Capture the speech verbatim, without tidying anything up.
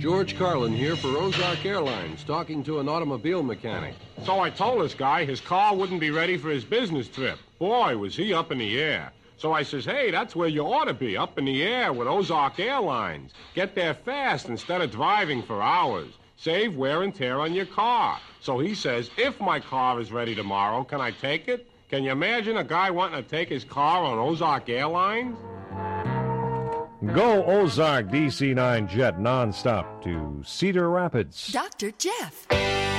George Carlin here for Ozark Airlines, talking to an automobile mechanic. So I told this guy his car wouldn't be ready for his business trip. Boy, was he up in the air. So I says, hey, that's where you ought to be, up in the air with Ozark Airlines. Get there fast instead of driving for hours. Save wear and tear on your car. So he says, if my car is ready tomorrow, can I take it? Can you imagine a guy wanting to take his car on Ozark Airlines? Go Ozark D C nine Jet nonstop to Cedar Rapids. Doctor Jeff.